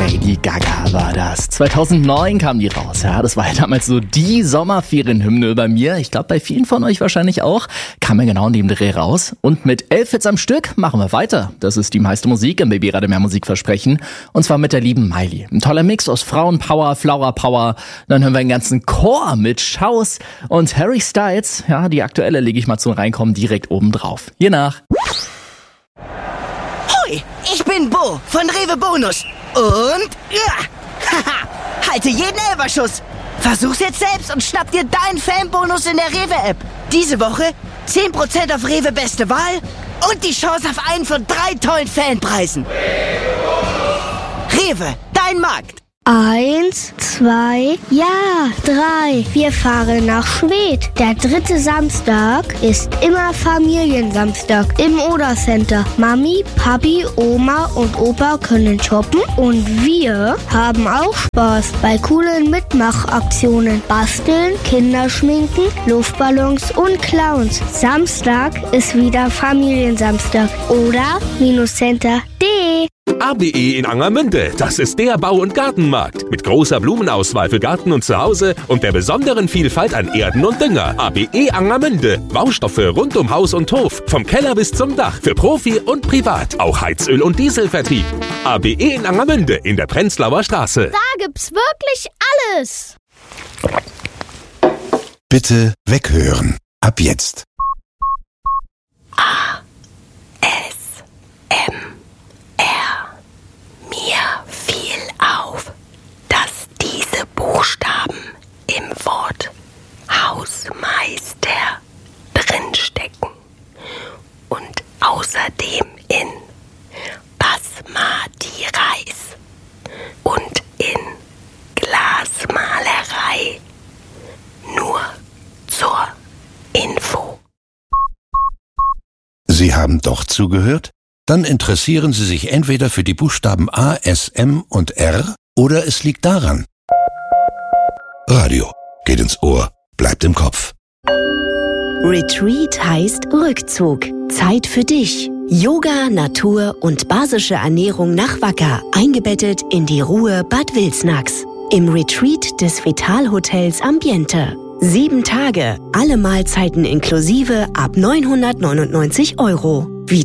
Lady Gaga war das. 2009 kam die raus. Ja, das war ja damals so die Sommerferienhymne bei mir. Ich glaube, bei vielen von euch wahrscheinlich auch. Kam ja genau in dem Dreh raus. Und mit 11 Hits am Stück machen wir weiter. Das ist die meiste Musik im Baby Radio Mehr Musikversprechen. Und zwar mit der lieben Miley. Ein toller Mix aus Frauenpower, Flower Power. Dann hören wir einen ganzen Chor mit Schaus und Harry Styles. Ja, die aktuelle lege ich mal zum Reinkommen direkt oben drauf. Je nach. Hoi, ich bin Bo von Rewe Bonus. Und haha, halte jeden Elferschuss. Versuch's jetzt selbst und schnapp dir deinen Fanbonus in der Rewe-App. Diese Woche 10% auf Rewe Beste Wahl und die Chance auf einen von 3 tollen Fanpreisen. Rewe, dein Markt. 1, 2, ja, 3. Wir fahren nach Schwedt. Der 3. Samstag ist immer Familiensamstag im Oder-Center. Mami, Papi, Oma und Opa können shoppen und wir haben auch Spaß bei coolen Mitmachaktionen. Basteln, Kinderschminken, Luftballons und Clowns. Samstag ist wieder Familiensamstag. Oder-Center.de. ABE in Angermünde, das ist der Bau- und Gartenmarkt. Mit großer Blumenauswahl für Garten und Zuhause und der besonderen Vielfalt an Erden und Dünger. ABE Angermünde. Baustoffe rund um Haus und Hof. Vom Keller bis zum Dach. Für Profi und Privat. Auch Heizöl- und Dieselvertrieb. ABE in Angermünde in der Prenzlauer Straße. Da gibt's wirklich alles. Bitte weghören. Ab jetzt. Mir fiel auf, dass diese Buchstaben im Wort Hausmeister drinstecken und außerdem in Basmati Reis und in Glasmalerei. Nur zur Info. Sie haben doch zugehört? Dann interessieren Sie sich entweder für die Buchstaben A, S, M und R oder es liegt daran. Radio geht ins Ohr, bleibt im Kopf. Retreat heißt Rückzug. Zeit für dich. Yoga, Natur und basische Ernährung nach Wacker. Eingebettet in die Ruhe Bad Wilsnax. Im Retreat des Vitalhotels Ambiente. 7 Tage, alle Mahlzeiten inklusive ab 999 €.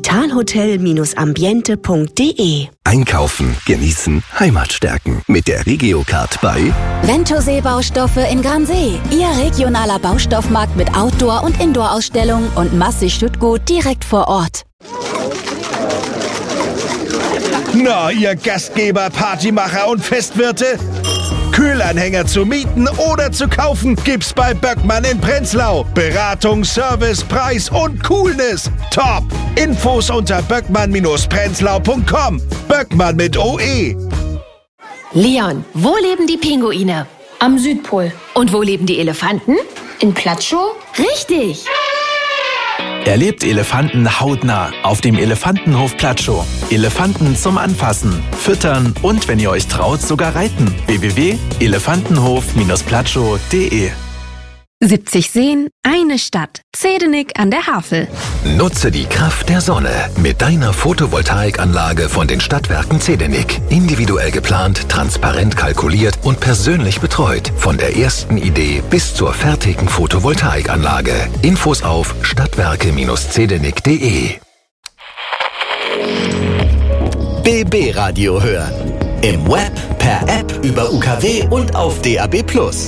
Vitalhotel-ambiente.de. Einkaufen, genießen, Heimat stärken. Mit der Regiocard bei Ventosee Baustoffe in Gransee. Ihr regionaler Baustoffmarkt mit Outdoor- und Indoor-Ausstellungen und massig Stückgut direkt vor Ort. Na, ihr Gastgeber, Partymacher und Festwirte? Kühlanhänger zu mieten oder zu kaufen gibt's bei Böckmann in Prenzlau. Beratung, Service, Preis und Coolness. Top! Infos unter böckmann-prenzlau.com. Böckmann mit OE. Leon, wo leben die Pinguine? Am Südpol. Und wo leben die Elefanten? In Platschow? Richtig! Erlebt Elefanten hautnah auf dem Elefantenhof Platschow. Elefanten zum Anfassen, Füttern und, wenn ihr euch traut, sogar reiten. www.elefantenhof-platschow.de. 70 Seen, eine Stadt. Zedenik an der Havel. Nutze die Kraft der Sonne mit deiner Photovoltaikanlage von den Stadtwerken Zedenik. Individuell geplant, transparent kalkuliert und persönlich betreut. Von der ersten Idee bis zur fertigen Photovoltaikanlage. Infos auf stadtwerke-zedenik.de. BB Radio hören. Im Web, per App, über UKW und auf DAB+.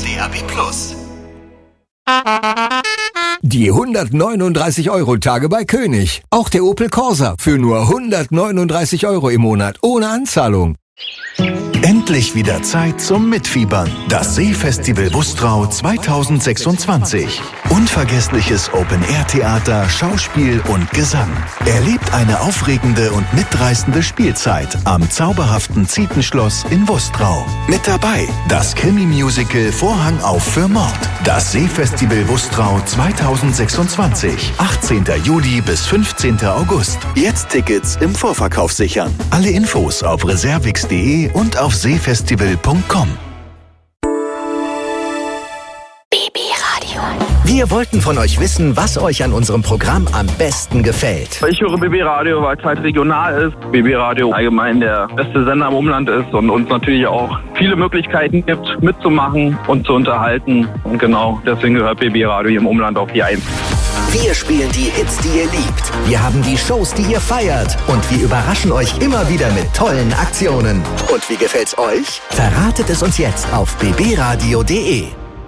Die 139-Euro-Tage bei König. Auch der Opel Corsa für nur 139 € im Monat, ohne Anzahlung. Endlich wieder Zeit zum Mitfiebern. Das Seefestival Wustrau 2026. Unvergessliches Open-Air-Theater, Schauspiel und Gesang. Erlebt eine aufregende und mitreißende Spielzeit am zauberhaften Zietenschloss in Wustrau. Mit dabei das Krimi-Musical Vorhang auf für Mord. Das Seefestival Wustrau 2026. 18. Juli bis 15. August. Jetzt Tickets im Vorverkauf sichern. Alle Infos auf reservix.de und auf seefestival.com. BB Radio. Wir wollten von euch wissen, was euch an unserem Programm am besten gefällt. Ich höre BB Radio, weil es halt regional ist. BB Radio allgemein der beste Sender im Umland ist und uns natürlich auch viele Möglichkeiten gibt, mitzumachen und zu unterhalten. Und genau deswegen gehört BB Radio hier im Umland auf die 1. Wir spielen die Hits, die ihr liebt. Wir haben die Shows, die ihr feiert. Und wir überraschen euch immer wieder mit tollen Aktionen. Und wie gefällt's euch? Verratet es uns jetzt auf bbradio.de.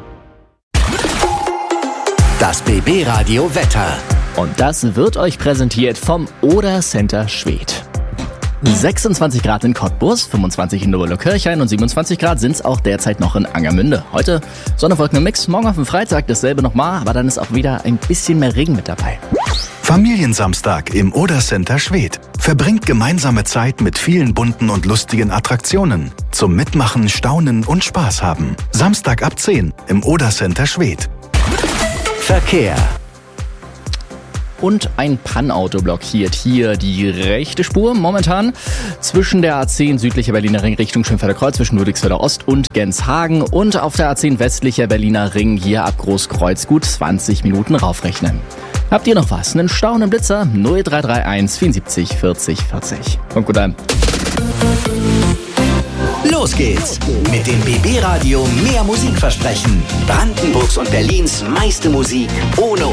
Das BB Radio Wetter. Und das wird euch präsentiert vom Oder Center Schwedt. 26 Grad in Cottbus, 25 in Nürnberg-Kirchhain und 27 Grad sind es auch derzeit noch in Angermünde. Heute Sonne, Wolken im Mix, morgen auf dem Freitag dasselbe nochmal, aber dann ist auch wieder ein bisschen mehr Regen mit dabei. Familiensamstag im Oder Center Schwedt. Verbringt gemeinsame Zeit mit vielen bunten und lustigen Attraktionen. Zum Mitmachen, Staunen und Spaß haben. Samstag ab 10 im Oder Center Schwedt. Verkehr. Und ein Pannauto blockiert hier die rechte Spur momentan zwischen der A10 südlicher Berliner Ring Richtung Schönfelder Kreuz zwischen Ludwigsfelder Ost und Genshagen und auf der A10 westlicher Berliner Ring hier ab Großkreuz gut 20 Minuten raufrechnen. Habt ihr noch was? Einen Stau, einen Blitzer? 0331 74 40 40. Kommt gut an. Los geht's mit dem BB Radio mehr Musikversprechen. Brandenburgs und Berlins meiste Musik ohne